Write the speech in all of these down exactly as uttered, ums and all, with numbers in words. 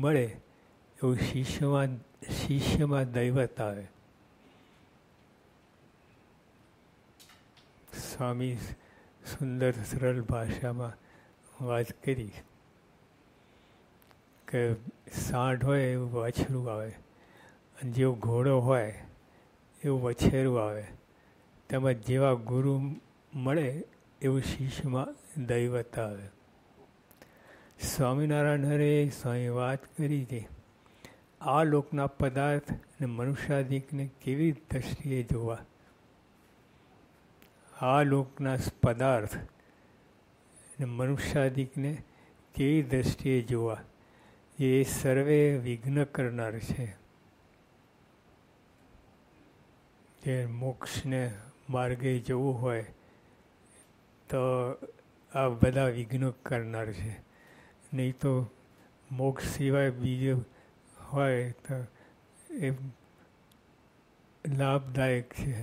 મળે એવું શિષ્યમાં શિષ્યમાં દૈવત આવે. સ્વામી સુંદર સરળ ભાષામાં વાત કરી કે સાંઢ હોય એવું વાછરું આવે, અને જેવો ઘોડો હોય એવું વછેરું આવે. તેમજ જેવા ગુરુ મળે એવું શિષ્યમાં દૈવત આવે. સ્વામિનારાયણ હરે સ્વામી વાત કરી કે આ લોકના પદાર્થ અને મનુષ્યાદિકને કેવી દ્રષ્ટિએ જોવા. આ લોકના પદાર્થ અને મનુષ્યાદિકને કેવી દ્રષ્ટિએ જોવા, એ સર્વે વિઘ્ન કરનાર છે. જે મોક્ષને માર્ગે જવું હોય તો આ બધા વિઘ્નો કરનાર છે. નહીં તો મોક્ષ સિવાય બીજું હોય તો એ લાભદાયક છે,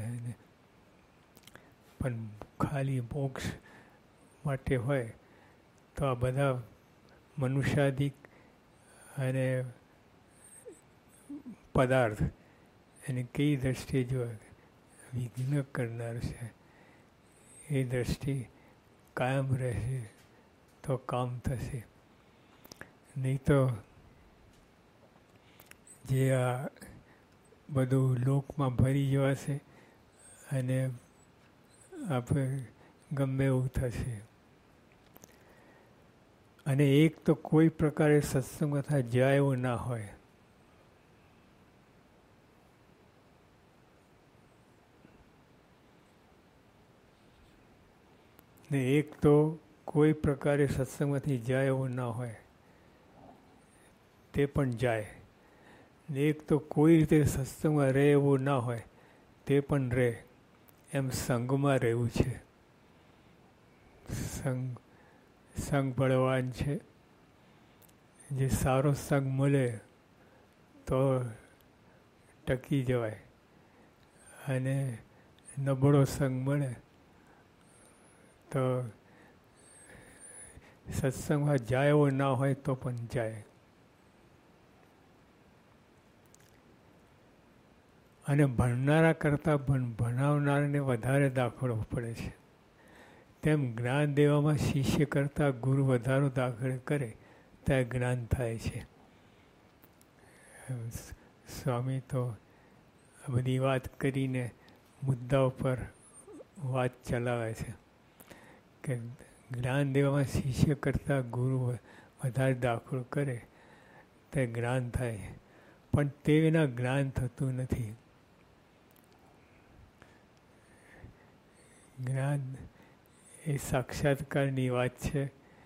પણ ખાલી મોક્ષ માટે હોય તો આ બધા મનુષ્યાદિક અને પદાર્થ એને કઈ દ્રષ્ટિએ જોવે, વિઘ્ન કરનાર છે. એ દ્રષ્ટિ કાયમ રહેશે તો કામ થશે. નહીં તો જે આ બધું લોકમાં ભરી જવાશે અને આપણે ગમે એવું થશે. અને એક તો કોઈ પ્રકારે સત્સંગ અથવા જાય એવું ના હોય. ને એક તો કોઈ પ્રકારે સત્સંગમાંથી જાય એવું ના હોય, તે પણ જાય. ને એક તો કોઈ રીતે સત્સંગમાં રહે એવું ના હોય, તે પણ રહે. એમ સંઘમાં રહેવું છે. સંઘ સંઘ બળવાન છે. જે સારો સંઘ મળે તો ટકી જવાય, અને નબળો સંઘ મળે તો સત્સંગમાં જાય એવો ના હોય તો પણ જાય. અને ભણનારા કરતાં ભણ ભણાવનારને વધારે દાખલો પડે છે. તેમ જ્ઞાન દેવામાં શિષ્ય કરતાં ગુરુ વધારો દાખલ કરે ત્યાં જ્ઞાન થાય છે. સ્વામી તો આ બધી વાત કરીને મુદ્દા ઉપર વાત ચલાવે છે કે જ્ઞાન દેવામાં શિષ્ય કરતાં ગુરુ વધારે દાખલો કરે તે જ્ઞાન થાય, પણ તે વિના જ્ઞાન થતું નથી. જ્ઞાન એ સાક્ષાત્કારની વાત છે.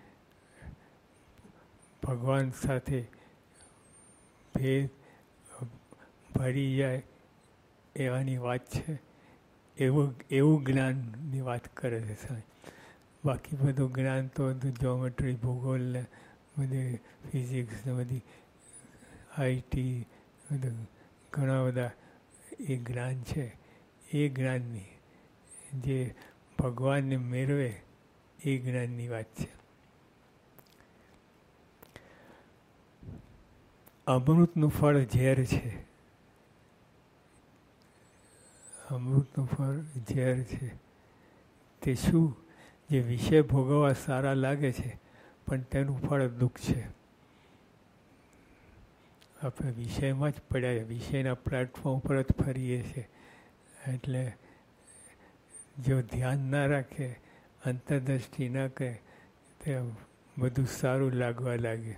ભગવાન સાથે ભેદ ભળી જાય એવાની વાત છે. એવું એવું જ્ઞાનની વાત કરે છે. બાકી બધું જ્ઞાન તો બધું જ્યોમેટ્રી, ભૂગોળ ને બધી ફિઝિક્સ ને બધી આઈટી બધું ઘણા બધા એ જ્ઞાન છે. એ જ્ઞાનની જે ભગવાનને મેળવે એ જ્ઞાનની વાત છે. અમૃતનું ફળ ઝેર છે. અમૃતનું ફળ ઝેર છે. તે શું? જે વિષય ભોગવવા સારા લાગે છે પણ તેનું ફળ દુઃખ છે. આપણે વિષયમાં જ પડ્યા, વિષયના પ્લેટફોર્મ પર જ ફરીએ છીએ. એટલે જો ધ્યાન ના રાખે, અંતરદ્રષ્ટિ ના કરે, તે બધું સારું લાગવા લાગે.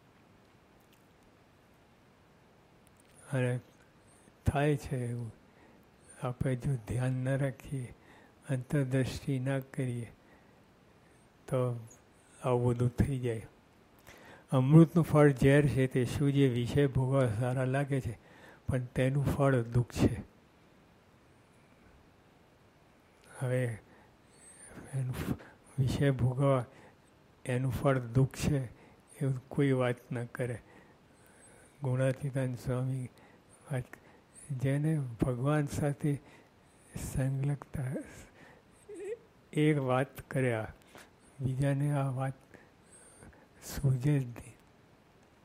અને થાય છે એવું. આપણે જો ધ્યાન ના રાખીએ, અંતરદ્રષ્ટિ ના કરીએ તો આવું બધું થઈ જાય. અમૃતનું ફળ ઝેર છે. તે શું? જે વિષય ભોગવવા સારા લાગે છે પણ તેનું ફળ દુઃખ છે. હવે એનું વિષય ભોગવવા એનું ફળ દુઃખ છે એવું કોઈ વાત ન કરે. ગુણાતીતાન સ્વામી વાત, જેને ભગવાન સાથે સંલગ્નતા એ વાત કર્યા, બીજાને આ વાત સૂઝે જ નહીં.